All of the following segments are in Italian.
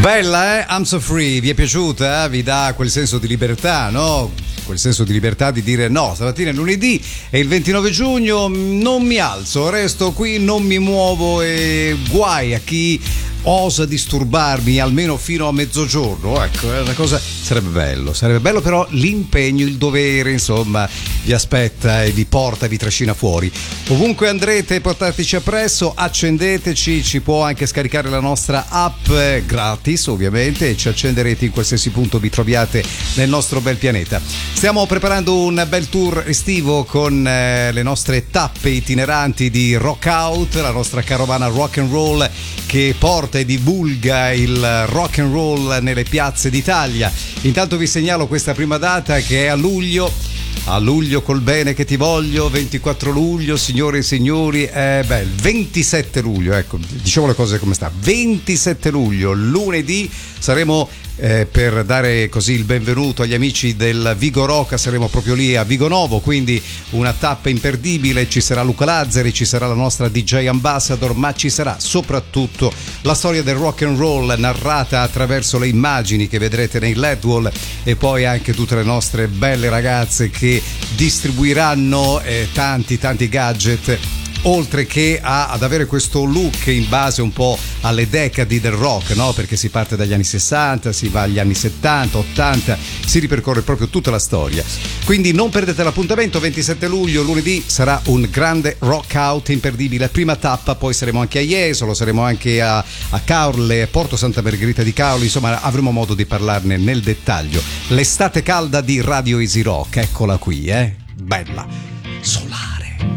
Bella, I'm so free, vi è piaciuta? Vi dà quel senso di libertà, no? Quel senso di libertà di dire no, stamattina è lunedì e il 29 giugno non mi alzo, resto qui, non mi muovo e guai a chi osa disturbarmi almeno fino a mezzogiorno. Ecco, è una cosa, sarebbe bello, però l'impegno, il dovere, insomma, vi aspetta e vi porta, vi trascina fuori. Ovunque andrete, portateci appresso, accendeteci, ci può anche scaricare la nostra app gratis, ovviamente, e ci accenderete in qualsiasi punto vi troviate nel nostro bel pianeta. Stiamo preparando un bel tour estivo con le nostre tappe itineranti di Rock Out, la nostra carovana rock and roll che porta e divulga il rock and roll nelle piazze d'Italia. Intanto vi segnalo questa prima data che è a luglio col bene che ti voglio, 24 luglio, signore e signori, il 27 luglio, ecco, diciamo le cose come sta, 27 luglio, lunedì, saremo per dare così il benvenuto agli amici del Vigo Rock, saremo proprio lì a Vigonovo, quindi una tappa imperdibile, ci sarà Luca Lazzari, ci sarà la nostra DJ Ambassador, ma ci sarà soprattutto la storia del rock and roll narrata attraverso le immagini che vedrete nei LED wall e poi anche tutte le nostre belle ragazze che distribuiranno tanti gadget, oltre che ad avere questo look in base un po' alle decadi del rock, no? Perché si parte dagli anni 60, si va agli anni 70, 80, si ripercorre proprio tutta la storia. Quindi non perdete l'appuntamento, 27 luglio, lunedì, sarà un grande rock out imperdibile. Prima tappa, poi saremo anche a Jesolo, saremo anche a Caorle, Porto Santa Margherita di Caorle, insomma avremo modo di parlarne nel dettaglio. L'estate calda di Radio Easy Rock, eccola qui, bella, solare,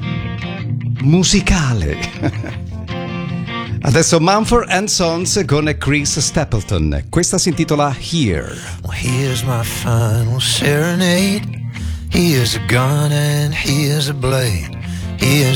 musicale. Adesso Mumford & Sons con Chris Stapleton. Questa si intitola Here. Well, here's my final serenade. Here's a gun and here's a blade. Here's